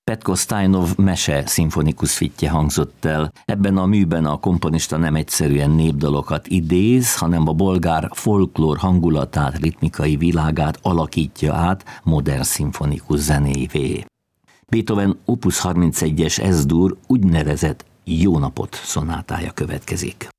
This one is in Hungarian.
Petko Stajnov mese szimfonikus fittje hangzott el. Ebben a műben a komponista nem egyszerűen népdalokat idéz, hanem a bolgár folklór hangulatát, ritmikai világát alakítja át modern szimfonikus zenévé. Beethoven Opus 31-es Es-dur úgynevezett Jó napot szonátája következik.